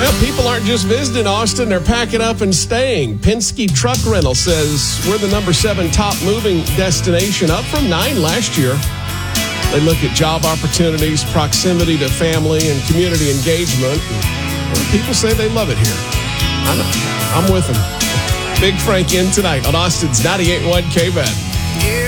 Well, people aren't just visiting Austin, they're packing up and staying. Penske Truck Rental says we're the number 7 top moving destination, up from 9 last year. They look at job opportunities, proximity to family, and community engagement. And people say they love it here. I'm with them. Big Frank in tonight on Austin's 98.1 KBET.